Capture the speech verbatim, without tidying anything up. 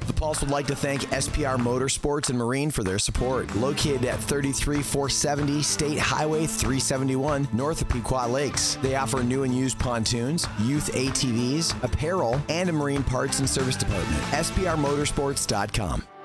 The Pulse would like to thank S P R Motorsports and Marine for their support. Located at thirty-three four seventy State Highway three seventy-one, north of Pequot Lakes. They offer new and used pontoons, youth A T Vs, apparel, and a marine parts and service department. S P R motorsports dot com.